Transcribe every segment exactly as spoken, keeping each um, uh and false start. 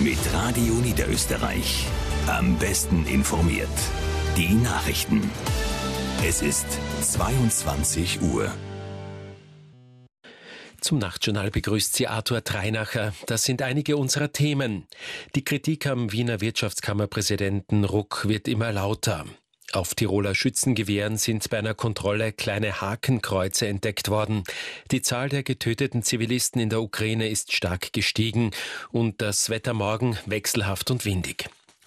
mit Radio Niederösterreich. Am besten informiert. Die Nachrichten. Es ist zweiundzwanzig Uhr. Zum Nachtjournal begrüßt Sie Arthur Treinacher. Das sind einige unserer Themen. Die Kritik am Wiener Wirtschaftskammerpräsidenten Ruck wird immer lauter. Auf Tiroler Schützengewehren sind bei einer Kontrolle kleine Hakenkreuze entdeckt worden. Die Zahl der getöteten Zivilisten in der Ukraine ist stark gestiegen und das Wetter morgen wechselhaft und windig.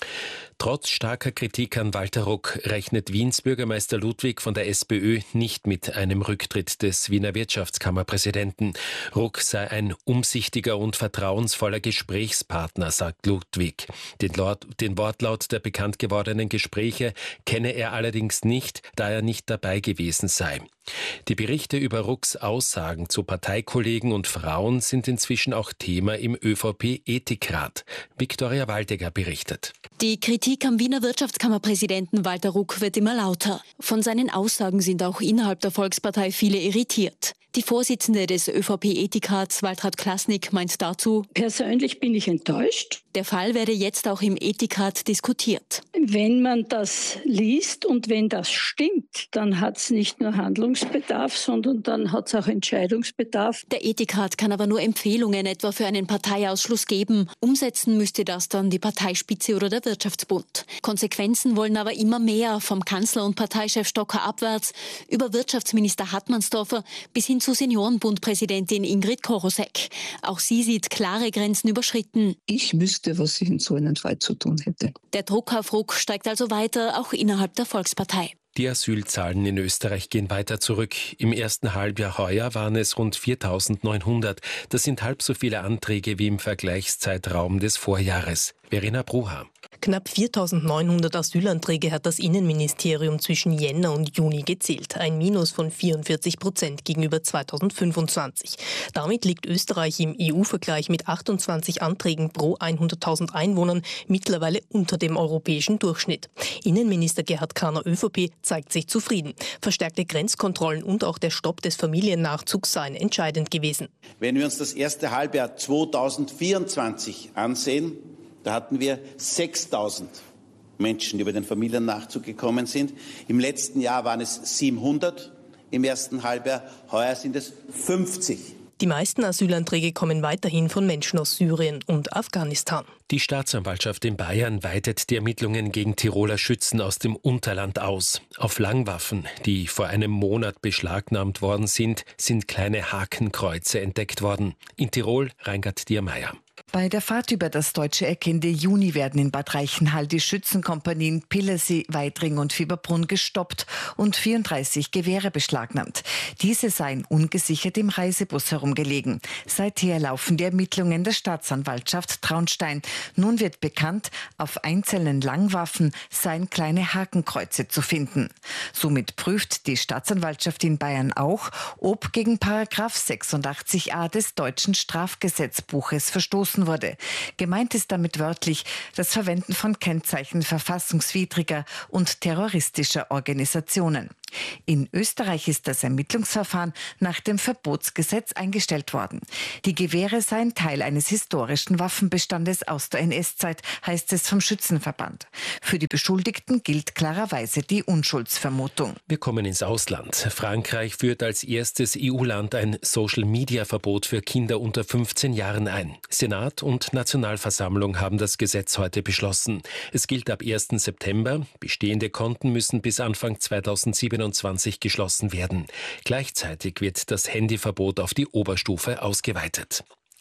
Trotz starker Kritik an Walter Ruck rechnet Wiens Bürgermeister Ludwig von der SPÖ nicht mit einem Rücktritt des Wiener Wirtschaftskammerpräsidenten. Ruck sei ein umsichtiger und vertrauensvoller Gesprächspartner, sagt Ludwig. Den, Lord, den Wortlaut der bekannt gewordenen Gespräche kenne er allerdings nicht, da er nicht dabei gewesen sei. Die Berichte über Rucks Aussagen zu Parteikollegen und Frauen sind inzwischen auch Thema im ÖVP-Ethikrat. Viktoria Waldegger berichtet. Die Kritik am Wiener Wirtschaftskammerpräsidenten Walter Ruck wird immer lauter. Von seinen Aussagen sind auch innerhalb der Volkspartei viele irritiert. Die Vorsitzende des ÖVP-Ethikrats, Waltraud Klasnik, meint dazu: Persönlich bin ich enttäuscht. Der Fall werde jetzt auch im Ethikrat diskutiert. Wenn man das liest und wenn das stimmt, dann hat es nicht nur Handlungsbedarf, sondern dann hat es auch Entscheidungsbedarf. Der Ethikrat kann aber nur Empfehlungen etwa für einen Parteiausschluss geben. Umsetzen müsste das dann die Parteispitze oder der Wirtschaftsbund. Konsequenzen wollen aber immer mehr, vom Kanzler und Parteichef Stocker abwärts, über Wirtschaftsminister Hartmannsdorfer bis hin zu Seniorenbundpräsidentin Ingrid Korosek. Auch sie sieht klare Grenzen überschritten. Ich wüsste, was ich in so einem Fall zu tun hätte. Der Druck auf Ruck steigt also weiter, auch innerhalb der Volkspartei. Die Asylzahlen in Österreich gehen weiter zurück. Im ersten Halbjahr heuer waren es rund viertausendneunhundert. Das sind halb so viele Anträge wie im Vergleichszeitraum des Vorjahres. Verena Bruha. Knapp viertausendneunhundert Asylanträge hat das Innenministerium zwischen Jänner und Juni gezählt. Ein Minus von vierundvierzig Prozent gegenüber zweitausendfünfundzwanzig. Damit liegt Österreich im E U-Vergleich mit achtundzwanzig Anträgen pro hunderttausend Einwohnern mittlerweile unter dem europäischen Durchschnitt. Innenminister Gerhard Kahner, ÖVP, zeigt sich zufrieden. Verstärkte Grenzkontrollen und auch der Stopp des Familiennachzugs seien entscheidend gewesen. Wenn wir uns das erste Halbjahr zweitausendvierundzwanzig ansehen, da hatten wir sechstausend Menschen, die über den Familiennachzug gekommen sind. Im letzten Jahr waren es siebenhundert im ersten Halbjahr, heuer sind es fünfzig. Die meisten Asylanträge kommen weiterhin von Menschen aus Syrien und Afghanistan. Die Staatsanwaltschaft in Bayern weitet die Ermittlungen gegen Tiroler Schützen aus dem Unterland aus. Auf Langwaffen, die vor einem Monat beschlagnahmt worden sind, sind kleine Hakenkreuze entdeckt worden. In Tirol Reingard Diermeier. Bei der Fahrt über das deutsche Eck Ende Juni werden in Bad Reichenhall die Schützenkompanien Pillersee, Weidring und Fieberbrunn gestoppt und vierunddreißig Gewehre beschlagnahmt. Diese seien ungesichert im Reisebus herumgelegen. Seither laufen die Ermittlungen der Staatsanwaltschaft Traunstein. Nun wird bekannt, auf einzelnen Langwaffen seien kleine Hakenkreuze zu finden. Somit prüft die Staatsanwaltschaft in Bayern auch, ob gegen Paragraph sechsundachtzig a des deutschen Strafgesetzbuches verstoßen wurde. Gemeint ist damit wörtlich das Verwenden von Kennzeichen verfassungswidriger und terroristischer Organisationen. In Österreich ist das Ermittlungsverfahren nach dem Verbotsgesetz eingestellt worden. Die Gewehre seien Teil eines historischen Waffenbestandes aus der N S-Zeit, heißt es vom Schützenverband. Für die Beschuldigten gilt klarerweise die Unschuldsvermutung. Wir kommen ins Ausland. Frankreich führt als erstes E U-Land ein Social-Media-Verbot für Kinder unter fünfzehn Jahren ein. Senat und Nationalversammlung haben das Gesetz heute beschlossen. Es gilt ab ersten September. Bestehende Konten müssen bis Anfang zweitausendsiebenundzwanzig geschlossen werden. Gleichzeitig wird das Handyverbot auf die Oberstufe ausgeweitet.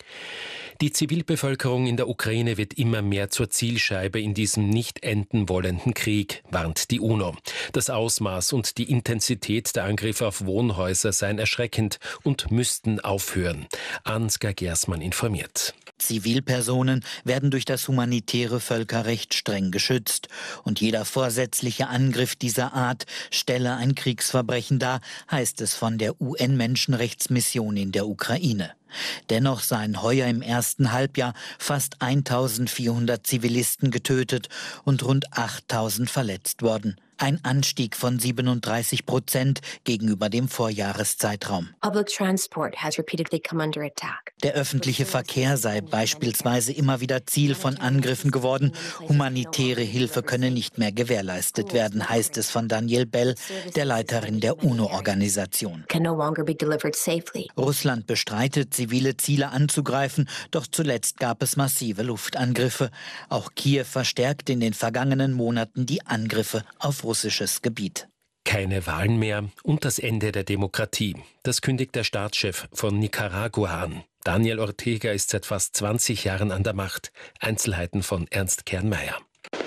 Die Zivilbevölkerung in der Ukraine wird immer mehr zur Zielscheibe in diesem nicht enden wollenden Krieg, warnt die UNO. Das Ausmaß und die Intensität der Angriffe auf Wohnhäuser seien erschreckend und müssten aufhören. Ansgar Gersmann informiert. Zivilpersonen werden durch das humanitäre Völkerrecht streng geschützt. Und jeder vorsätzliche Angriff dieser Art stelle ein Kriegsverbrechen dar, heißt es von der U N-Menschenrechtsmission in der Ukraine. Dennoch seien heuer im ersten Halbjahr fast eintausendvierhundert Zivilisten getötet und rund achttausend verletzt worden. ein Anstieg von siebenunddreißig Prozent gegenüber dem Vorjahreszeitraum. Der öffentliche Verkehr sei beispielsweise immer wieder Ziel von Angriffen geworden. Humanitäre Hilfe könne nicht mehr gewährleistet werden, heißt es von Danielle Bell, der Leiterin der UNO-Organisation. Russland bestreitet, zivile Ziele anzugreifen, doch zuletzt gab es massive Luftangriffe. Auch Kiew verstärkt in den vergangenen Monaten die Angriffe auf russisches Gebiet. Keine Wahlen mehr und das Ende der Demokratie. Das kündigt der Staatschef von Nicaragua an. Daniel Ortega ist seit fast zwanzig Jahren an der Macht. Einzelheiten von Ernst Kernmeier.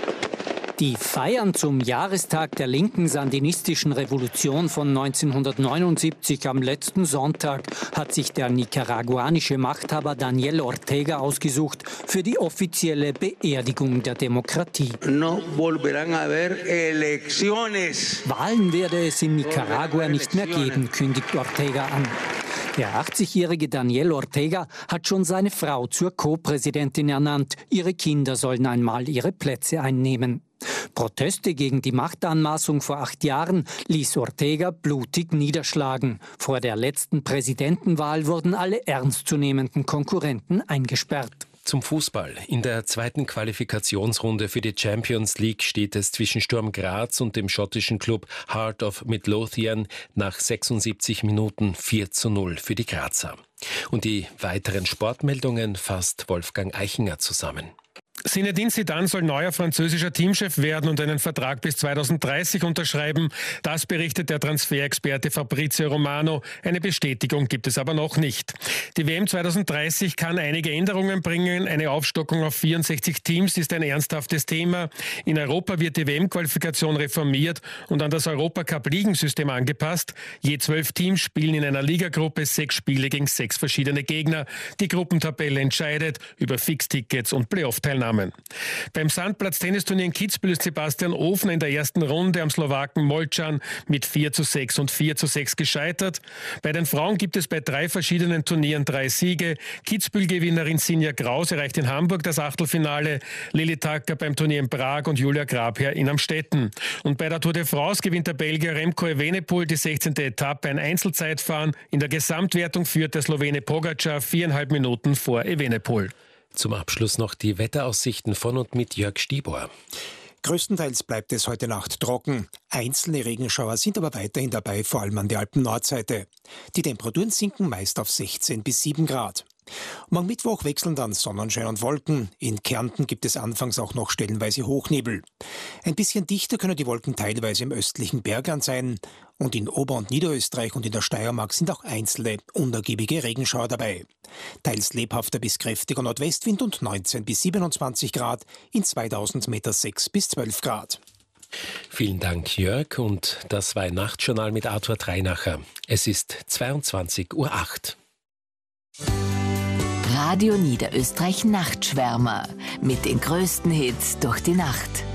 Die Feiern zum Jahrestag der linken sandinistischen Revolution von neunzehnhundertneunundsiebzig am letzten Sonntag hat sich der nicaraguanische Machthaber Daniel Ortega ausgesucht für die offizielle Beerdigung der Demokratie. No volverán a haber elecciones. Wahlen werde es in Nicaragua nicht mehr geben, kündigt Ortega an. Der achtzigjährige Daniel Ortega hat schon seine Frau zur Co-Präsidentin ernannt. Ihre Kinder sollen einmal ihre Plätze einnehmen. Proteste gegen die Machtanmaßung vor acht Jahren ließ Ortega blutig niederschlagen. Vor der letzten Präsidentenwahl wurden alle ernstzunehmenden Konkurrenten eingesperrt. Zum Fußball. In der zweiten Qualifikationsrunde für die Champions League steht es zwischen Sturm Graz und dem schottischen Club Heart of Midlothian nach sechsundsiebzig Minuten vier zu null für die Grazer. Und die weiteren Sportmeldungen fasst Wolfgang Eichinger zusammen. Zinedine Zidane soll neuer französischer Teamchef werden und einen Vertrag bis zweitausenddreißig unterschreiben. Das berichtet der Transferexperte Fabrizio Romano. Eine Bestätigung gibt es aber noch nicht. Die W M zweitausenddreißig kann einige Änderungen bringen. Eine Aufstockung auf vierundsechzig Teams ist ein ernsthaftes Thema. In Europa wird die W M-Qualifikation reformiert und an das Europacup-Ligensystem angepasst. Je zwölf Teams spielen in einer Ligagruppe sechs Spiele gegen sechs verschiedene Gegner. Die Gruppentabelle entscheidet über Fixtickets und Playoff-Teilnahme. Beim Sandplatz-Tennisturnier in Kitzbühel ist Sebastian Ofner in der ersten Runde am Slowaken Molcan mit vier zu sechs und vier zu sechs gescheitert. Bei den Frauen gibt es bei drei verschiedenen Turnieren drei Siege. Kitzbühel-Gewinnerin Sinja Kraus erreicht in Hamburg das Achtelfinale, Lilly Tacker beim Turnier in Prag und Julia Grabherr in Amstetten. Und bei der Tour de France gewinnt der Belgier Remco Evenepoel die sechzehnte Etappe, ein Einzelzeitfahren. In der Gesamtwertung führt der Slowene Pogacar viereinhalb Minuten vor Evenepoel. Zum Abschluss noch die Wetteraussichten von und mit Jörg Stibor. Größtenteils bleibt es heute Nacht trocken. Einzelne Regenschauer sind aber weiterhin dabei, vor allem an der Alpen-Nordseite. Die Temperaturen sinken meist auf sechzehn bis sieben Grad. Morgen Mittwoch wechseln dann Sonnenschein und Wolken. In Kärnten gibt es anfangs auch noch stellenweise Hochnebel. Ein bisschen dichter können die Wolken teilweise im östlichen Bergland sein. Und in Ober- und Niederösterreich und in der Steiermark sind auch einzelne unergiebige Regenschauer dabei. Teils lebhafter bis kräftiger Nordwestwind und neunzehn bis siebenundzwanzig Grad, in zweitausend Meter sechs bis zwölf Grad. Vielen Dank, Jörg. Und das war ein Nachtjournal mit Arthur Treinacher. Es ist zweiundzwanzig Uhr acht. Radio Niederösterreich Nachtschwärmer mit den größten Hits durch die Nacht.